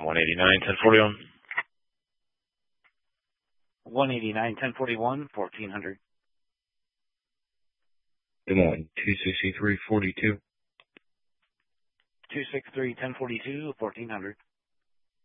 189, 1041. 189, 1041, 1400. Des Moines, 263, 42. 263, 1042, 1400.